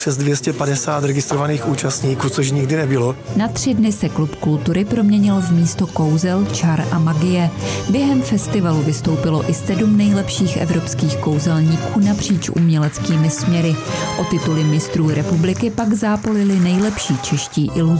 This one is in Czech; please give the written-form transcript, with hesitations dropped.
Přes 250 registrovaných účastníků, což nikdy nebylo. Na 3 dny se Klub kultury proměnil v místo kouzel, čar a magie. Během festivalu vystoupilo i 7 nejlepších evropských kouzelníků napříč uměleckými směry. O tituly mistrů republiky pak zápolili nejlepší čeští iluzionisté.